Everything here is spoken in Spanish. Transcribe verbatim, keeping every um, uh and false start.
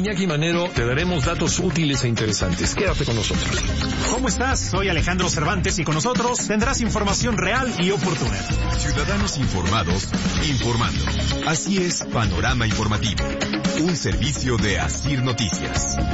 Iñaki Manero, te daremos datos útiles e interesantes. Quédate con nosotros. ¿Cómo estás? Soy Alejandro Cervantes y con nosotros tendrás información real y oportuna. Ciudadanos informados, informando. Así es, Panorama Informativo. Un servicio de Asir Noticias.